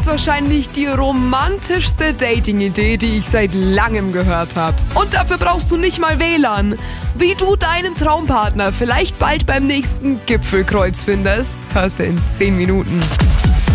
höchstwahrscheinlich die romantischste Dating-Idee, die ich seit langem gehört habe. Und dafür brauchst du nicht mal WLAN. Wie du deinen Traumpartner vielleicht bald beim nächsten Gipfelkreuz findest, hörst du in 10 Minuten.